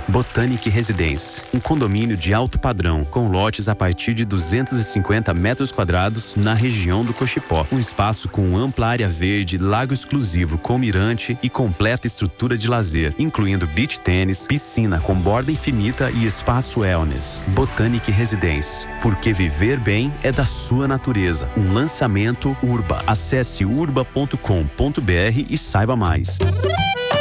Botanic Residence, um condomínio de alto padrão, com lotes a partir de 250 metros quadrados na região do Cochipó. Um espaço com ampla área verde, lago exclusivo com mirante e completa estrutura de lazer, incluindo beach tênis, piscina com borda infinita e espaço wellness. Botanic Residence, porque viver bem é da sua natureza. Um lançamento Urba. Acesse urba.com.br e saiba mais.